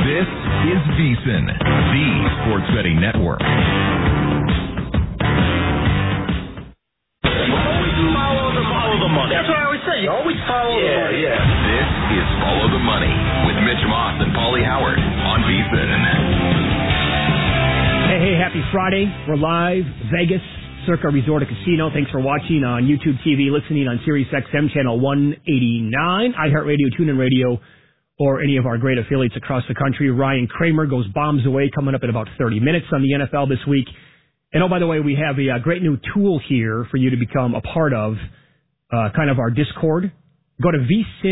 This is VSiN, the Sports Betting Network. Follow the money. That's what I always say. You always follow the money. Yeah. This is Follow the Money with Mitch Moss and Paulie Howard on VSiN. Hey, happy Friday. We're live, Vegas, Circa Resort and Casino. Thanks for watching on YouTube TV, listening on Sirius XM Channel 189, iHeartRadio, TuneIn Radio, or any of our great affiliates across the country. Ryan Kramer goes bombs away, coming up in about 30 minutes on the NFL this week. And oh, by the way, we have a great new tool here for you to become a part of, kind of our Discord. Go to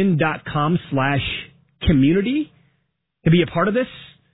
vsin.com/community to be a part of this.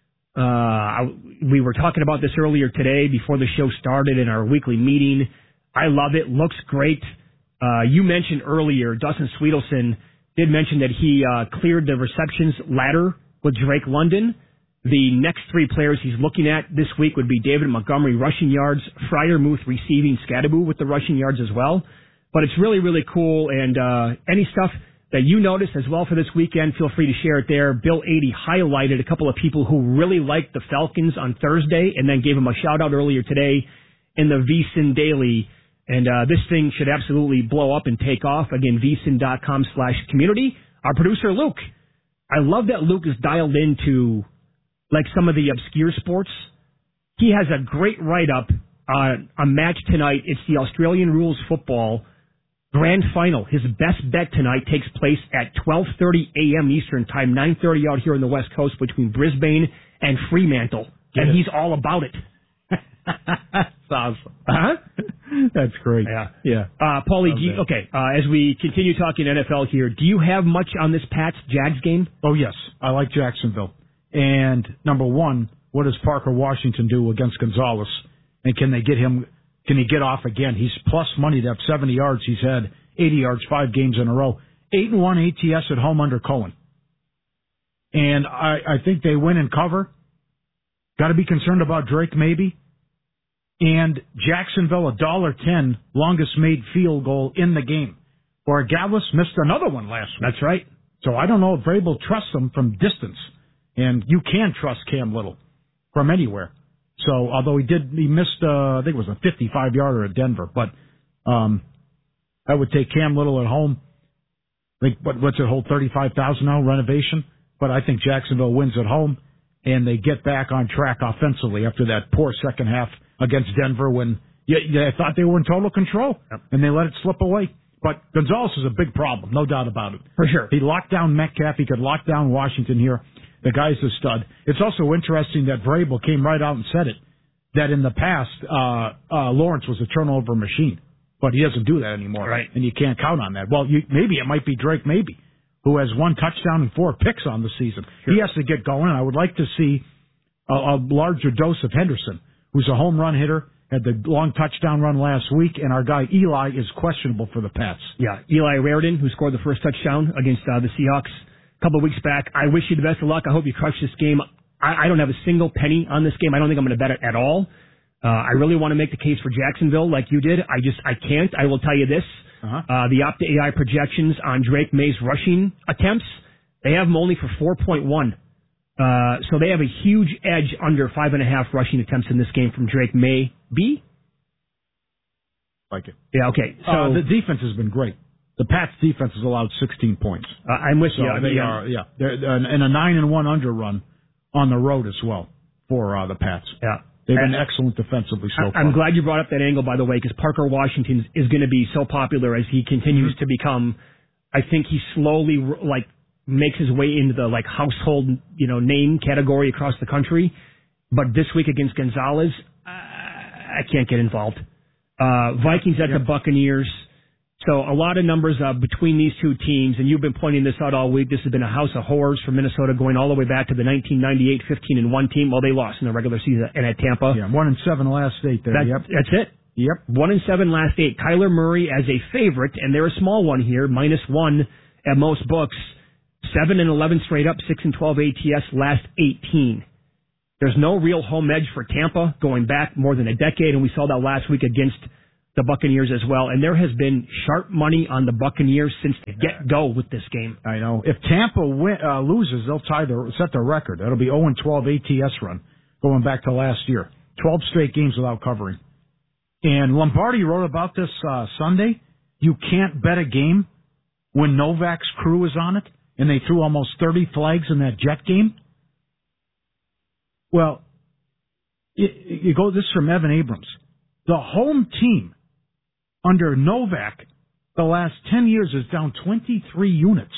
We were talking about this earlier today before the show started in our weekly meeting. I love it. Looks great. You mentioned earlier, Dustin Sweetelson did mention that he cleared the receptions ladder with Drake London. The next three players he's looking at this week would be David Montgomery rushing yards, Freiermuth receiving, Scadaboo with the rushing yards as well. But it's really, really cool. And any stuff that you noticed as well for this weekend, feel free to share it there. Bill 80 highlighted a couple of people who really liked the Falcons on Thursday and then gave him a shout-out earlier today in the VSiN Daily. And this thing should absolutely blow up and take off. Again, vsin.com/community. Our producer, Luke. I love that Luke is dialed into like some of the obscure sports. He has a great write-up on a match tonight. It's the Australian Rules Football Grand Final. His best bet tonight takes place at 12:30 a.m. Eastern Time, 9:30 out here on the West Coast between Brisbane and Fremantle. And he's all about it. That's awesome. Huh? That's great. Yeah. Paulie, as we continue talking NFL here, do you have much on this Pats-Jags game? Oh, yes. I like Jacksonville. And number one, what does Parker Washington do against Gonzalez? And can he get off again? He's plus money to have 70 yards. He's had 80 yards 5 games in a row. 8-1 ATS at home under Cohen. And I think they win and cover. Got to be concerned about Drake maybe. And Jacksonville, $1.10, longest made field goal in the game. Or Gavlis missed another one last week. That's right. So I don't know if Vrabel trusts him from distance. And you can trust Cam Little from anywhere. So, although he missed, I think it was a 55-yarder at Denver. But I would take Cam Little at home. Like, what's it hold, $35,000 now, renovation? But I think Jacksonville wins at home, and they get back on track offensively after that poor second half against Denver when I thought they were in total control, and they let it slip away. But Gonzalez is a big problem, no doubt about it. For sure. He locked down Metcalf. He could lock down Washington here. The guy's a stud. It's also interesting that Vrabel came right out and said it, that in the past, Lawrence was a turnover machine. But he doesn't do that anymore. Right. And you can't count on that. Well, maybe it might be Drake, who has 1 touchdown and 4 picks on the season. Sure. He has to get going, and I would like to see a larger dose of Henderson, who's a home run hitter, had the long touchdown run last week, and our guy Eli is questionable for the Pats. Yeah, Eli Raridan, who scored the first touchdown against the Seahawks a couple of weeks back. I wish you the best of luck. I hope you crush this game. I don't have a single penny on this game. I don't think I'm going to bet it at all. I really want to make the case for Jacksonville like you did. I can't. I will tell you this. The Opta AI projections on Drake May's rushing attempts, they have him only for 4.1. So they have a huge edge under 5.5 rushing attempts in this game from Drake May. B? Like it. Yeah, okay. So the defense has been great. The Pats' defense has allowed 16 points. I'm with you. They are, and a 9-1 under run on the road as well for the Pats. Yeah. They've been excellent defensively so far. I'm glad you brought up that angle, by the way, because Parker Washington is going to be so popular as he continues to become. I think he slowly makes his way into the household name category across the country. But this week against Gonzalez, I can't get involved. Vikings at the Buccaneers. So a lot of numbers between these two teams, and you've been pointing this out all week. This has been a house of horrors for Minnesota going all the way back to the 1998 15-1 team. Well, they lost in the regular season and at Tampa. Yeah, 1-7 last 8 there. That's it. Yep. 1-7 last 8. Kyler Murray as a favorite, and they're a small one here, -1 at most books. 7-11 straight up, 6-12 ATS last 18. There's no real home edge for Tampa going back more than a decade, and we saw that last week against the Buccaneers as well. And there has been sharp money on the Buccaneers since the get-go with this game. I know. If Tampa loses, they'll set the record. That'll be 0-12 ATS run going back to last year. 12 straight games without covering. And Lombardi wrote about this Sunday. You can't bet a game when Novak's crew is on it, and they threw almost 30 flags in that Jet game. Well, you go. This is from Evan Abrams. The home team under Novak the last 10 years is down 23 units.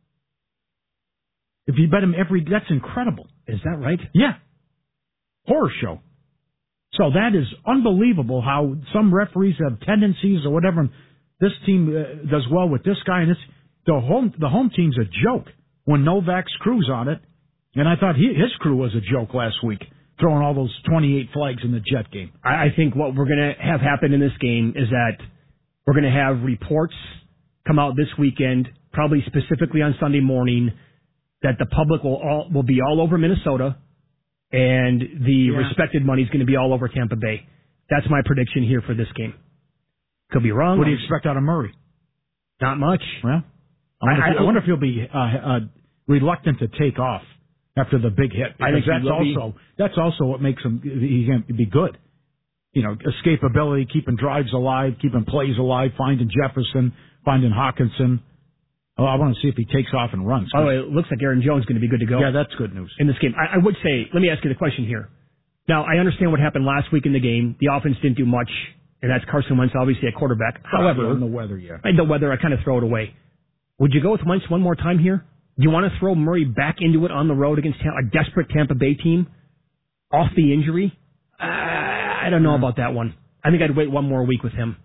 If you bet him that's incredible. Is that right? Yeah. Horror show. So that is unbelievable how some referees have tendencies or whatever. This team does well with this guy, and the home team's a joke when Novak's crew's on it. And I thought his crew was a joke last week, throwing all those 28 flags in the Jet game. I think what we're going to have happen in this game is that we're going to have reports come out this weekend, probably specifically on Sunday morning, that the public will be all over Minnesota, and the respected money is going to be all over Tampa Bay. That's my prediction here for this game. Could be wrong. What do you expect out of Murray? Not much. Well, I wonder if he'll be reluctant to take off after the big hit. I think that's also what makes him he can be good. You know, escapability, keeping drives alive, keeping plays alive, finding Jefferson, finding Hawkinson. Oh, I want to see if he takes off and runs. Oh, it looks like Aaron Jones is going to be good to go. Yeah, that's good news. In this game. I would say, let me ask you the question here. Now, I understand what happened last week in the game. The offense didn't do much, and that's Carson Wentz, obviously, at quarterback. However, in the weather, the weather, I kind of throw it away. Would you go with Wentz one more time here? Do you want to throw Murray back into it on the road against a desperate Tampa Bay team off the injury? I don't know about that one. I think I'd wait one more week with him.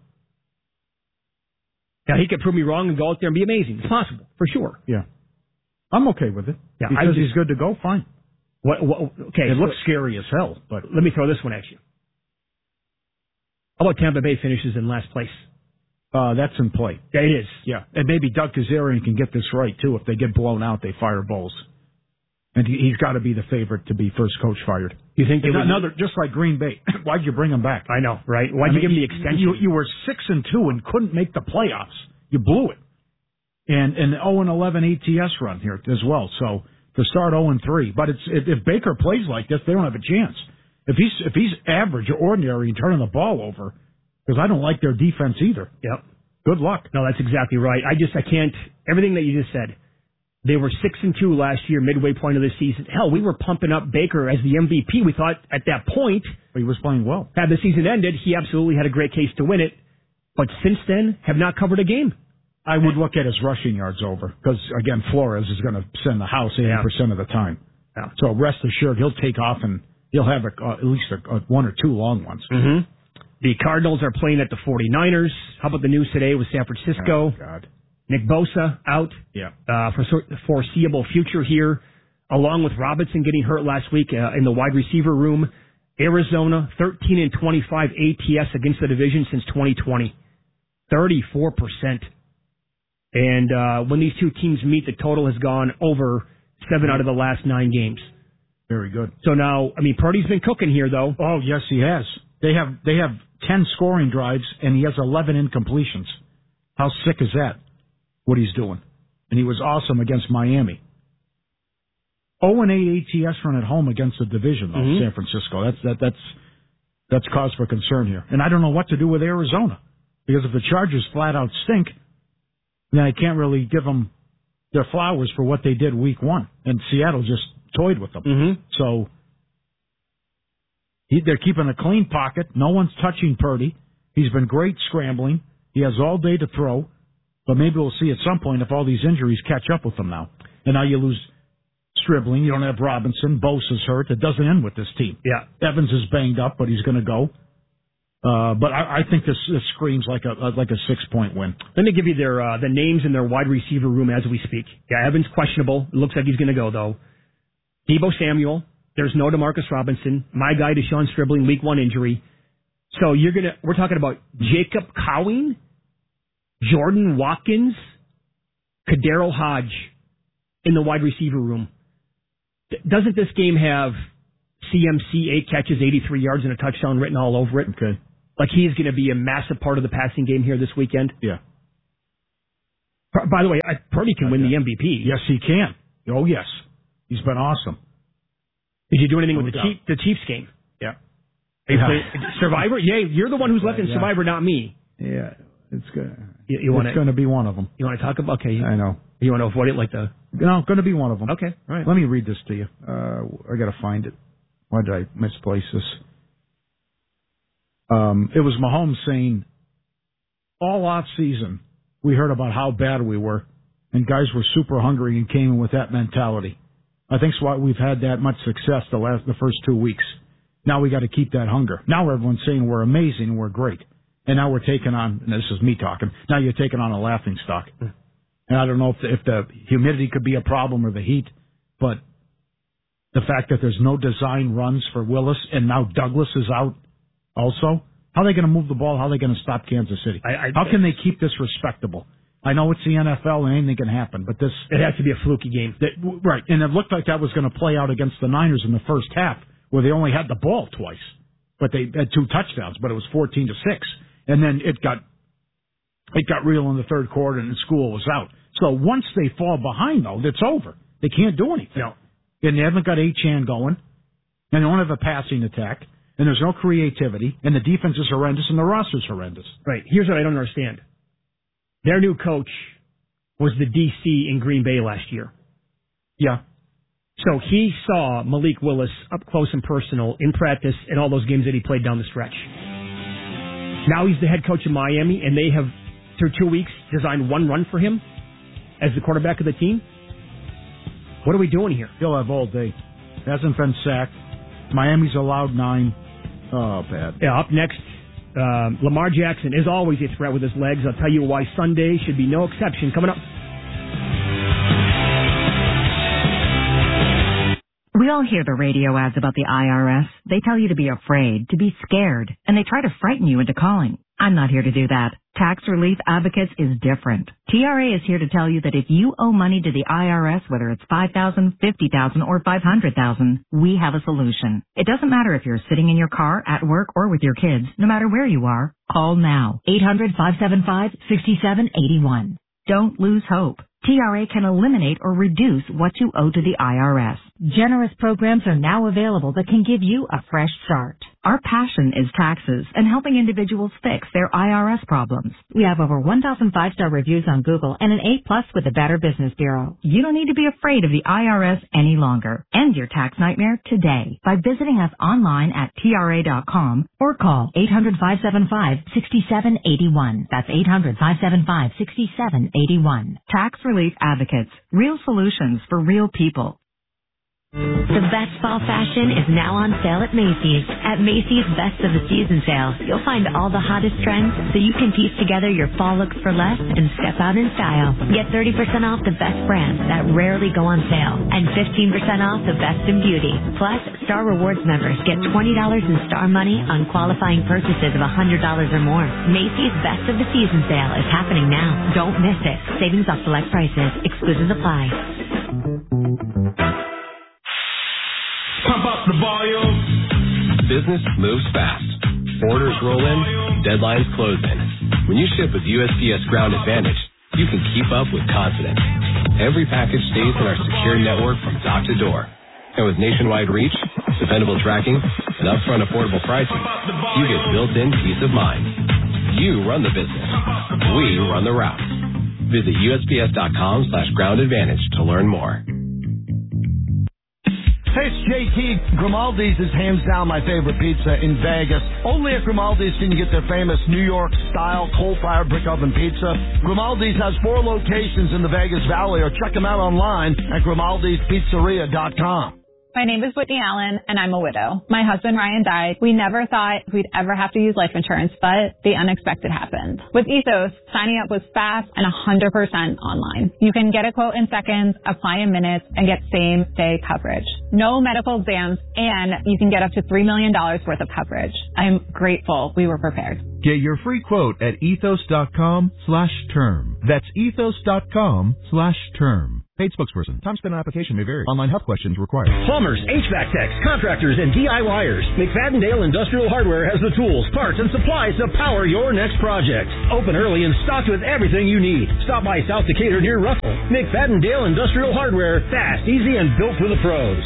Now, he could prove me wrong and go out there and be amazing. It's possible, for sure. Yeah. I'm okay with it. Yeah, because he's good to go, fine. Okay. It looks scary as hell, but let me throw this one at you. How about Tampa Bay finishes in last place? That's in play. Yeah, it is. Yeah. And maybe Doug Kazarian can get this right, too. If they get blown out, they fire Bowles. And he's got to be the favorite to be first coach fired. You think just like Green Bay. Why'd you bring him back? I know, right? Why'd you give him the extension? You were 6-2 and couldn't make the playoffs. You blew it. And an 0-11 ATS run here as well. So to start 0-3. But if Baker plays like this, they don't have a chance. If he's average or ordinary and turning the ball over, because I don't like their defense either. Yep. Good luck. No, that's exactly right. I can't. Everything that you just said. They were 6-2 last year, midway point of the season. Hell, we were pumping up Baker as the MVP. We thought at that point, but he was playing well. Had the season ended, he absolutely had a great case to win it. But since then, have not covered a game. I would look at his rushing yards over because again, Flores is going to send the house 80% of the time. Yeah. So rest assured, he'll take off and he'll have at least one or two long ones. Mm-hmm. The Cardinals are playing at the 49ers. How about the news today with San Francisco? Oh, God. Nick Bosa out for foreseeable future here, along with Robinson getting hurt last week in the wide receiver room. Arizona, 13-25 ATS against the division since 2020. 34%. And when these two teams meet, the total has gone over 7 out of the last 9 games. Very good. So now, Purdy's been cooking here, though. Oh, yes, he has. They have 10 scoring drives, and he has 11 incompletions. How sick is that, what he's doing? And he was awesome against Miami. 0-8 ATS run at home against the division, though, San Francisco. That's cause for concern here. And I don't know what to do with Arizona, because if the Chargers flat out stink, then I can't really give them their flowers for what they did week 1. And Seattle just toyed with them. Mm-hmm. So they're keeping a clean pocket. No one's touching Purdy. He's been great scrambling. He has all day to throw. But maybe we'll see at some point if all these injuries catch up with him now. And now you lose Stribling. You don't have Robinson. Bosa's hurt. It doesn't end with this team. Yeah. Evans is banged up, but he's going to go. But I think this screams like a 6-point win. Let me give you the names in their wide receiver room as we speak. Yeah, Evans questionable. It looks like he's going to go, though. Deebo Samuel. There's no Demarcus Robinson. My guy, Deshaun Stribling, week 1 injury. So we're talking about Jacob Cowing, Jordan Watkins, Kadero Hodge in the wide receiver room. Doesn't this game have CMC 8 catches, 83 yards, and a touchdown written all over it? Okay. Like he's going to be a massive part of the passing game here this weekend. Yeah. By the way, Purdy can win the MVP. Yes, he can. Oh, yes. He's been awesome. Did you do anything with the Chiefs game? Yeah. Survivor? Yeah, you're the one who's left in Survivor, not me. Yeah, it's good. It's going to be one of them. You want to talk about? Okay, I know. You want to avoid it like the? No, going to be one of them. Okay, all right. Let me read this to you. I got to find it. Why did I misplace this? It was Mahomes saying, all off season we heard about how bad we were, and guys were super hungry and came in with that mentality. I think that's why we've had that much success the first 2 weeks. Now we got to keep that hunger. Now everyone's saying we're amazing and we're great. And now we're taking on, and this is me talking, now you're taking on a laughing stock. And I don't know if the humidity could be a problem or the heat, but the fact that there's no design runs for Willis and now Douglas is out also, how are they going to move the ball? How are they going to stop Kansas City? How can they keep this respectable? I know it's the NFL and anything can happen, but it has to be a fluky game. Right, and it looked like that was going to play out against the Niners in the first half, where they only had the ball twice, but they had 2 touchdowns, but it was 14-6, and then it got real in the third quarter, and the school was out. So once they fall behind, though, it's over. They can't do anything. No. And they haven't got Achane going, and they don't have a passing attack, and there's no creativity, and the defense is horrendous, and the roster's horrendous. Right. Here's what I don't understand. Their new coach was the DC in Green Bay last year. Yeah. So he saw Malik Willis up close and personal in practice and all those games that he played down the stretch. Now he's the head coach of Miami, and they have, through 2 weeks, designed one run for him as the quarterback of the team. What are we doing here? He'll have all day. Hasn't been sacked. Miami's allowed 9. Oh, bad. Yeah, up next, Lamar Jackson is always a threat with his legs. I'll tell you why Sunday should be no exception. Coming up. We all hear the radio ads about the IRS. They tell you to be afraid, to be scared, and they try to frighten you into calling. I'm not here to do that. Tax Relief Advocates is different. TRA is here to tell you that if you owe money to the IRS, whether it's $5,000, $50,000, or $500,000, we have a solution. It doesn't matter if you're sitting in your car, at work, or with your kids. No matter where you are, call now. 800-575-6781. Don't lose hope. TRA can eliminate or reduce what you owe to the IRS. Generous programs are now available that can give you a fresh start. Our passion is taxes and helping individuals fix their IRS problems. We have over 1,000 5-star reviews on Google and an A+ with the Better Business Bureau. You don't need to be afraid of the IRS any longer. End your tax nightmare today by visiting us online at TRA.com or call 800-575-6781. That's 800-575-6781. Tax Relief Advocates. Real solutions for real people. The best fall fashion is now on sale at Macy's. At Macy's Best of the Season sale, you'll find all the hottest trends so you can piece together your fall looks for less and step out in style. Get 30% off the best brands that rarely go on sale and 15% off the best in beauty. Plus, Star Rewards members get $20 in Star money on qualifying purchases of $100 or more. Macy's Best of the Season sale is happening now. Don't miss it. Savings off select prices. Exclusions apply. Pump up the volume. Business moves fast. Orders roll in, deadlines close in. When you ship with USPS Ground Advantage, you can keep up with confidence. Every package stays in our secure network from dock to door. And with nationwide reach, dependable tracking, and upfront affordable pricing, you get built-in peace of mind. You run the business. We run the route. Visit USPS.com/Ground Advantage to learn more. Hey, it's JT. Grimaldi's is hands down my favorite pizza in Vegas. Only at Grimaldi's can you get their famous New York-style coal-fired brick oven pizza. Grimaldi's has 4 locations in the Vegas Valley, or check them out online at Grimaldi'sPizzeria.com. My name is Whitney Allen, and I'm a widow. My husband, Ryan, died. We never thought we'd ever have to use life insurance, but the unexpected happened. With Ethos, signing up was fast and 100% online. You can get a quote in seconds, apply in minutes, and get same-day coverage. No medical exams, and you can get up to $3 million worth of coverage. I'm grateful we were prepared. Get your free quote at ethos.com/term. That's ethos.com/term. Paid spokesperson. Time spent on application may vary. Online health questions required. Plumbers, HVAC techs, contractors, and DIYers. McFadden-Dale Industrial Hardware has the tools, parts, and supplies to power your next project. Open early and stocked with everything you need. Stop by South Decatur near Russell. McFadden-Dale Industrial Hardware. Fast, easy, and built for the pros.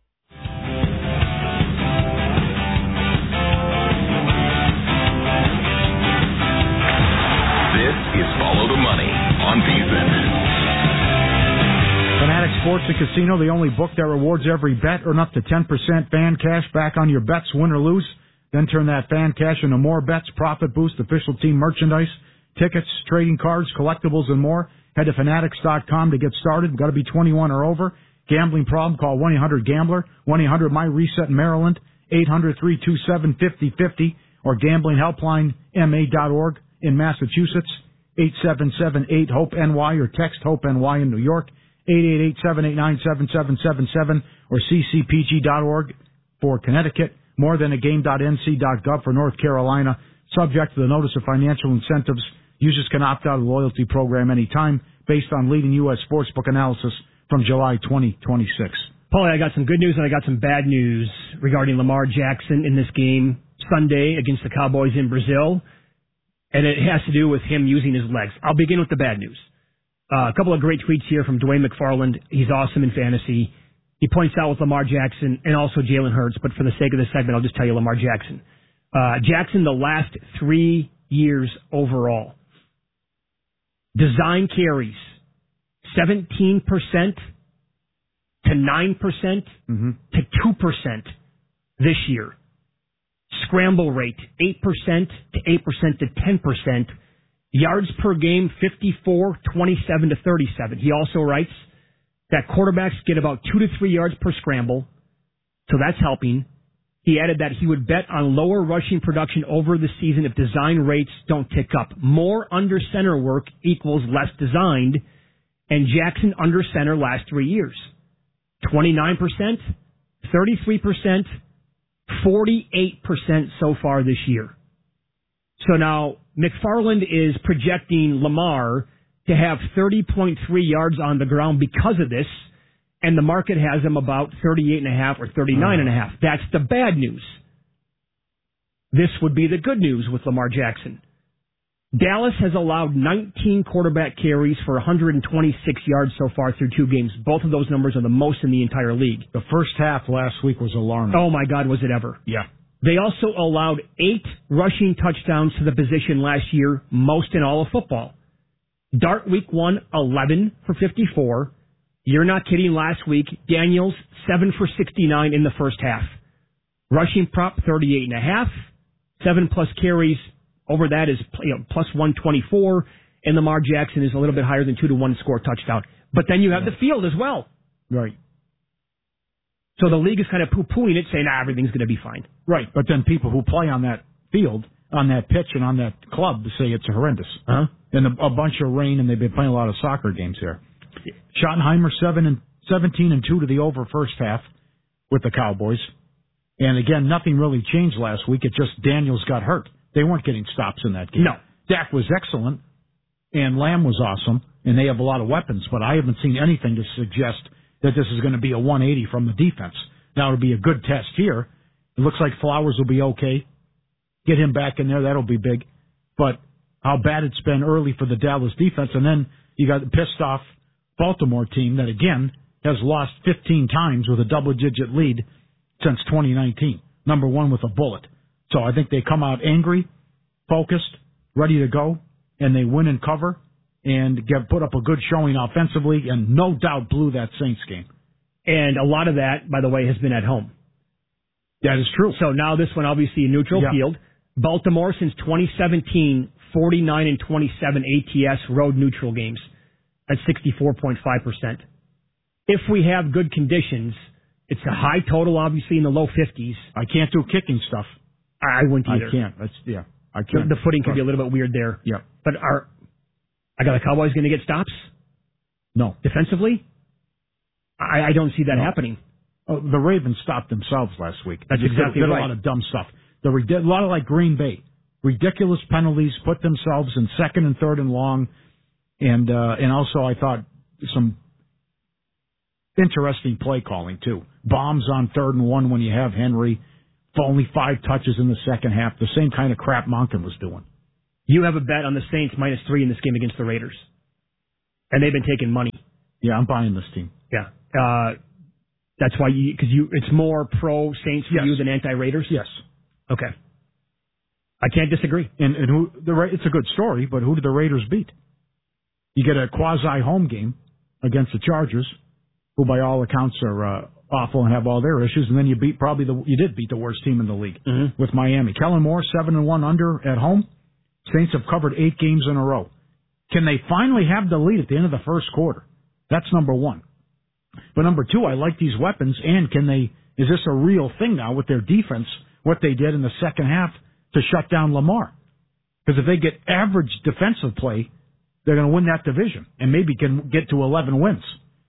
This is Follow the Money on VSiN. Fanatic Sports and Casino, the only book that rewards every bet. Earn up to 10% fan cash back on your bets, win or lose. Then turn that fan cash into more bets, profit boost, official team merchandise, tickets, trading cards, collectibles, and more. Head to fanatics.com to get started. Got to be 21 or over. Gambling problem? Call 1-800-GAMBLER, 1-800-MY-RESET in Maryland, 800-327-5050, or gamblinghelplinema.org in Massachusetts, 877-8-HOPE-NY, or text HOPE-NY in New York, 888-789-7777, or ccpg.org for Connecticut, morethanagame.nc.gov for North Carolina. Subject to the notice of financial incentives. Users can opt out of the loyalty program anytime based on leading U.S. sportsbook analysis from July 2026. Paulie, I got some good news and I got some bad news regarding Lamar Jackson in this game Sunday against the Cowboys in Brazil, and it has to do with him using his legs. I'll begin with the bad news. A couple of great tweets here from Dwayne McFarland. He's awesome in fantasy. He points out with Lamar Jackson and also Jalen Hurts, but for the sake of this segment, I'll just tell you Lamar Jackson. Jackson, the last 3 years overall, design carries 17% to 9% to 2% this year. Scramble rate 8% to 8% to 10%. Yards per game, 54, 27 to 37. He also writes that quarterbacks get about 2 to 3 yards per scramble, so that's helping. He added that he would bet on lower rushing production over the season if design rates don't tick up. More under center work equals less designed, and Jackson under center last 3 years. 29%, 33%, 48% so far this year. So now McFarland is projecting Lamar to have 30.3 yards on the ground because of this, and the market has him about 38.5 or 39.5. That's the bad news. This would be the good news with Lamar Jackson. Dallas has allowed 19 quarterback carries for 126 yards so far through 2 games. Both of those numbers are the most in the entire league. The first half last week was alarming. Oh, my God, was it ever. Yeah. They also allowed 8 rushing touchdowns to the position last year, most in all of football. Dart week 1, 11 for 54. You're not kidding, last week, Daniels, 7 for 69 in the first half. Rushing prop, 38.5. 7+ carries. Over that is plus 124, and Lamar Jackson is a little bit higher than 2-1 score touchdown. But then you have the field as well. Right. So the league is kind of poo-pooing it, saying, everything's going to be fine. Right, but then people who play on that field, on that pitch, and on that club say it's horrendous. Uh-huh. And a bunch of rain, and they've been playing a lot of soccer games here. Schottenheimer, 17-2 to the over first half with the Cowboys. And again, nothing really changed last week. It just Daniels got hurt. They weren't getting stops in that game. No. Dak was excellent, and Lamb was awesome, and they have a lot of weapons, but I haven't seen anything to suggest that this is going to be a 180 from the defense. Now, it'll be a good test here. It looks like Flowers will be okay. Get him back in there, that'll be big. But how bad it's been early for the Dallas defense, and then you got the pissed-off Baltimore team that, again, has lost 15 times with a double-digit lead since 2019. Number 1 with a bullet. So I think they come out angry, focused, ready to go, and they win and cover and put up a good showing offensively and no doubt blew that Saints game. And a lot of that, by the way, has been at home. That is true. So now this one, obviously, a neutral field. Baltimore, since 2017, 49-27 ATS road neutral games. That's 64.5%. If we have good conditions, it's a high total, obviously, in the low 50s. I can't do kicking stuff. I wouldn't either. I can't. I can't. The footing could be a little bit weird there. Yeah. But are the Cowboys going to get stops? No. Defensively? I don't see that happening. Oh, the Ravens stopped themselves last week. That's exactly right. Did a lot of dumb stuff. A lot of like Green Bay. Ridiculous penalties, put themselves in 2nd and 3rd and long. And also I thought some interesting play calling, too. Bombs on 3rd and 1 when you have Henry. Only 5 touches in the second half. The same kind of crap Monken was doing. You have a bet on the Saints -3 in this game against the Raiders. And they've been taking money. Yeah, I'm buying this team. Yeah. That's why it's more pro Saints for you than anti-Raiders? Yes. Okay. I can't disagree. And it's a good story, but who did the Raiders beat? You get a quasi-home game against the Chargers, who by all accounts are awful and have all their issues, and then you did beat the worst team in the league with Miami. Kellen Moore, 7-1 under at home. Saints have covered 8 games in a row. Can they finally have the lead at the end of the first quarter? That's number 1. But number 2, I like these weapons, and is this a real thing now with their defense, what they did in the second half to shut down Lamar? Because if they get average defensive play, they're going to win that division and maybe can get to 11 wins.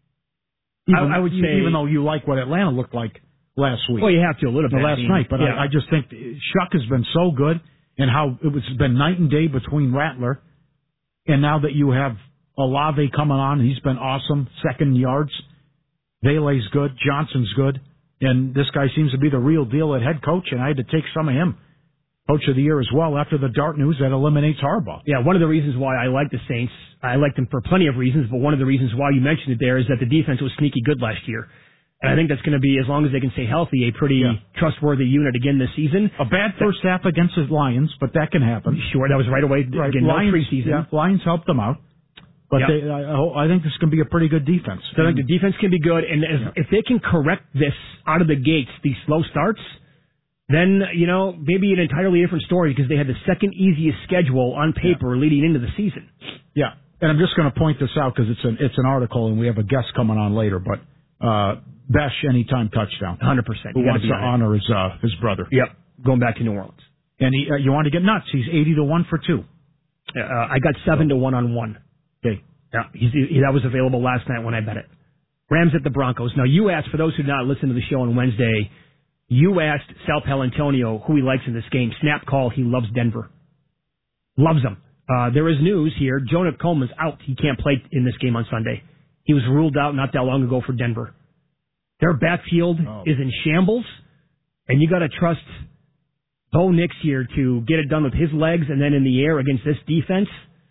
I would say, even though you like what Atlanta looked like last week. Well, you have to a little bit. Last night, but I just think Shuck has been so good, and how it's been night and day between Rattler, and now that you have Olave coming on, he's been awesome, second yards. Vele's good, Johnson's good, and this guy seems to be the real deal at head coach, and I had to take some of him Coach of the Year as well after the Dart news that eliminates Harbaugh. Yeah, one of the reasons why I like the Saints, I like them for plenty of reasons, but one of the reasons why you mentioned it there is that the defense was sneaky good last year. And I think that's going to be, as long as they can stay healthy, a pretty trustworthy unit again this season. A bad first half against the Lions, but that can happen. Sure, that was right away. Right. Again, Lions, no preseason. Yeah, Lions helped them out. But I think this can be a pretty good defense. So I think the defense can be good, and if they can correct this out of the gates, these slow starts, then, maybe an entirely different story because they had the second easiest schedule on paper leading into the season. Yeah, and I'm just going to point this out because it's an article, and we have a guest coming on later, but Besh anytime touchdown. 100%. Who wants to honor his brother. Yep, going back to New Orleans. And you want to get nuts. He's 80-1 for 2. I got 7-1 on 1. Okay. Yeah, that was available last night when I bet it. Rams at the Broncos. Now, you asked, for those who did not listen to the show on Wednesday, you asked Sal Palantonio who he likes in this game. Snap call, he loves Denver. Loves them. There is news here. Jonah Coleman's out. He can't play in this game on Sunday. He was ruled out not that long ago for Denver. Their backfield is in shambles, and you got to trust Bo Nix here to get it done with his legs and then in the air against this defense.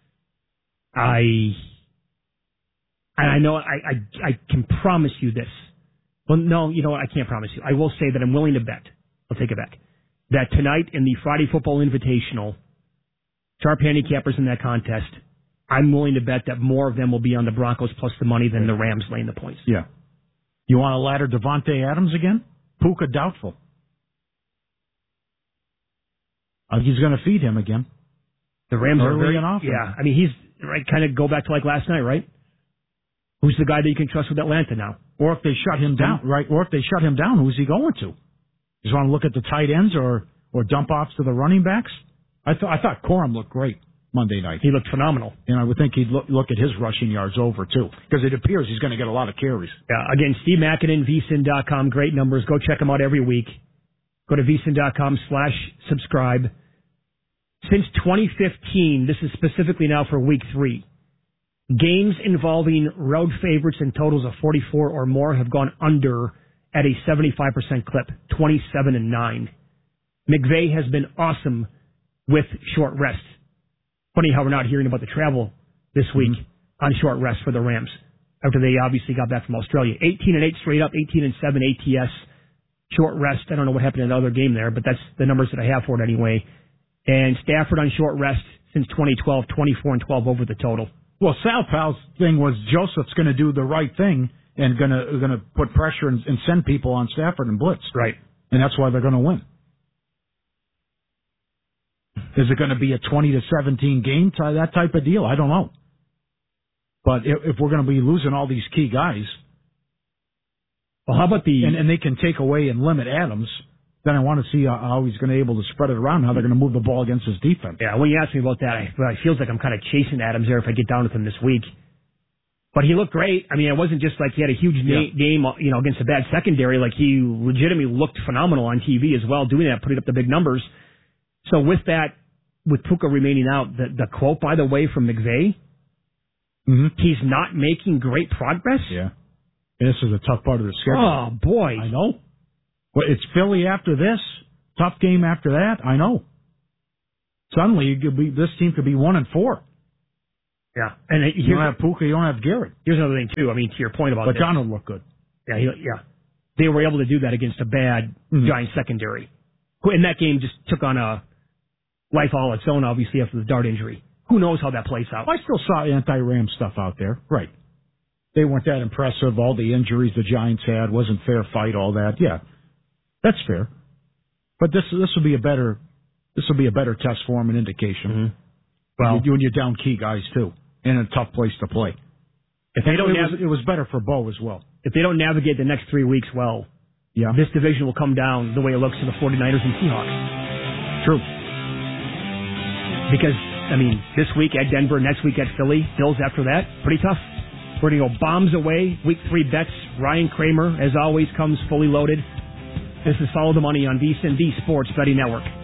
I know I can promise you this. Well, no, you know what? I can't promise you. I will say that I'm willing to bet. I'll take it back. That tonight in the Friday Football Invitational, sharp handicappers in that contest, I'm willing to bet that more of them will be on the Broncos plus the money than the Rams laying the points. Yeah. You want to ladder Devontae Adams again? Puka doubtful. He's going to feed him again. The Rams are very often. Yeah, I mean, he's right. Kind of go back to like last night, right? Who's the guy that you can trust with Atlanta now? Or if they shut him down, right? Or if they shut him down, who's he going to? You want to look at the tight ends or dump offs to the running backs? I thought Corum looked great Monday night. He looked phenomenal. And I would think he'd look at his rushing yards over, too, because it appears he's going to get a lot of carries. Yeah, again, Steve Makinen, VSiN.com, great numbers. Go check him out every week. Go to VSiN.com/subscribe. Since 2015, this is specifically now for week 3, games involving road favorites and totals of 44 or more have gone under at a 75% clip, 27-9. McVay has been awesome with short rests. Funny how we're not hearing about the travel this week on short rest for the Rams after they obviously got back from Australia. 18-8 straight up, 18-7 ATS, short rest. I don't know what happened in the other game there, but that's the numbers that I have for it anyway. And Stafford on short rest since 2012, 24-12 over the total. Well, Sal Pal's thing was Joseph's going to do the right thing and going to put pressure and send people on Stafford and blitz. Right. And that's why they're going to win. Is it going to be a 20-17 game, that type of deal? I don't know. But if we're going to be losing all these key guys, well, how about and they can take away and limit Adams, then I want to see how he's going to be able to spread it around, how they're going to move the ball against his defense. Yeah, when you ask me about that, it feels like I'm kind of chasing Adams there if I get down with him this week. But he looked great. I mean, it wasn't just like he had a huge game, against a bad secondary. Like, he legitimately looked phenomenal on TV as well, doing that, putting up the big numbers. So with that, with Puka remaining out, the quote, by the way, from McVay, he's not making great progress. Yeah. This is a tough part of the schedule. Oh, boy. I know. But it's Philly after this. Tough game after that. I know. Suddenly, this team could be 1-4. Yeah. And you don't have Puka, you don't have Garrett. Here's another thing, too. I mean, to your point about but this. Donald looked good. Yeah. They were able to do that against a bad Giants secondary. And that game just took on a life all its own, obviously, after the Dart injury. Who knows how that plays out? I still saw anti-Ram stuff out there. Right. They weren't that impressive. All the injuries the Giants had, wasn't fair fight, all that. Yeah, that's fair. But this will be a better test for him, an indication. Mm-hmm. Well, when you're down key guys too, in a tough place to play. If they don't, it was better for Bo as well. If they don't navigate the next 3 weeks well, this division will come down the way it looks to the 49ers and Seahawks. True. Because, I mean, this week at Denver, next week at Philly, Bills after that, pretty tough. We're going to go bombs away, week 3 bets. Ryan Kramer, as always, comes fully loaded. This is Follow the Money on VSiN, the Sports Betting Network.